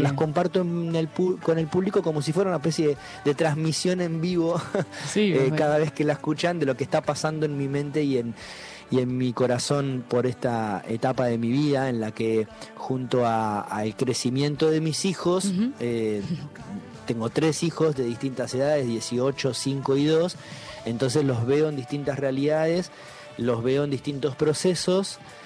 las comparto con el público como si fuera una especie de transmisión en vivo cada vez que la escuchan de lo que está pasando en mi mente y en mi corazón por esta etapa de mi vida en la que junto al crecimiento de mis hijos, tengo 3 hijos de distintas edades, 18, 5 y 2, entonces los veo en distintas realidades, los veo en distintos procesos